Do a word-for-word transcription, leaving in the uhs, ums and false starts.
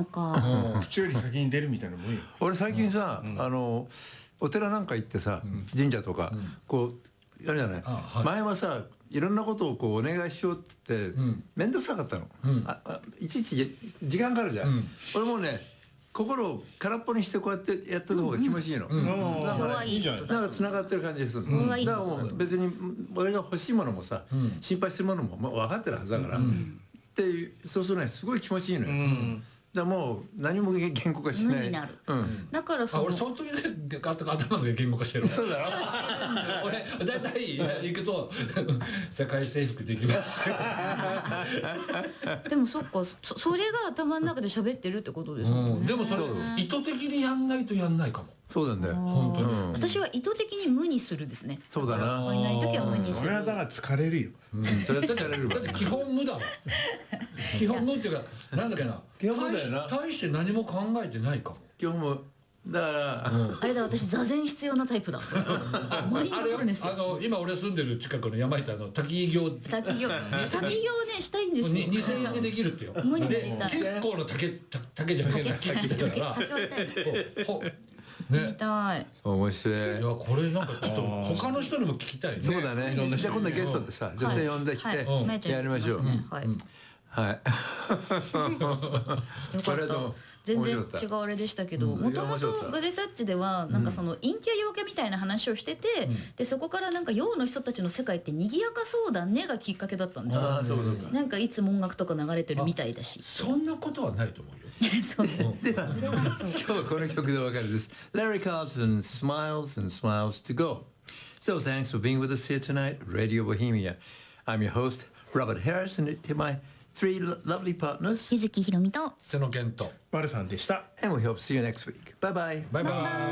のか。 口より先に出るみたいなもんよ。 俺最近さ、うん、あのお寺なんか行ってさ、うん、神社とか、うん、こうやるじゃない、はい、前はさいろんなことをこうお願いしようって面倒、うん、くさかったの、うん、ああいちいち時間かかるじゃん、うん、俺もね心を空っぽにしてこうやってやった方が気持ちいいの、うんうん、だからね、いいじゃん、だから繋がってる感じでする、うん、だからもう別に俺が欲しいものもさ、うん、心配してるものも、まあ、分かってるはずだから、うん、っていうそうするとねすごい気持ちいいのよ、うん、だからもう何も言語化しない。 無になる。 うん、 だからその。 俺その時で頭で言語化してる。 そうだろ。 俺だいたい行くと世界征服できます。 でもそっか そ, それが頭の中で喋ってるってことですもんね。うん、 でもそれ意図的にやんないとやんないかも。 そうなんだよ。 本当に、うん。 私は意図的に無にするですね。 そうだな。 お祈りの時は無にする。 それはだから疲れるよ。 うん、それは疲れるわ。 だって基本無だもん。基本無っていうかなんだっけな。 基本無だよな。 大して何も考えてないかも。 基本無。だから、 うん、あれだ私座禅必要なタイプだ。マインドフルネス。 あの今俺住んでる近くの山板の滝行。 滝行。滝行ねしたいんですよ。 にせんえんでできるってよ。 無になりたい。 結構の竹竹じゃなくて滝だから。 ね、見たい。 面白い。 いやこれなんかちょっと他の人にも聞きたいね。 そうだね。じゃあ今度ゲストでさ女性呼んできてやりましょう。 はい。 はい。 よかった。全然違うあれでしたけど、もともとガジェタッチではなんかその陰キャ陽キャみたいな話をしてて、でそこからなんか陽の人たちの世界って賑やかそうだねがきっかけだったんですよ。なんかいつも音楽とか流れてるみたいだし。 そんなことはないと思うよ。 そう。 では今日はこの曲でお別れです。Larry Carlton, Smiles and Smiles to Go. So thanks for being with us here tonight, Radio Bohemia. I'm your host, Robert Harris, and my three lovely partners. 柚木ひろみと瀬野健とマルさんでした。 And we hope to see you next week. Bye bye. Bye bye.